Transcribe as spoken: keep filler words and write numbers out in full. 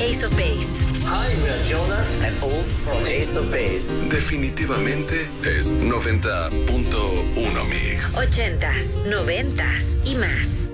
Ace of Base. Hi, we are Jonas and Ulf from Ace of Base. Definitivamente es noventa punto uno Mix. Ochentas, noventas y más.